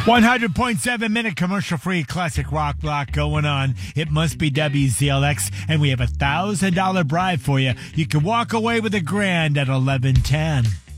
100.7 minute commercial free classic rock block going on. It must be WZLX, and we have $1,000 bribe for you. You can walk away with $1,000 at 11:10.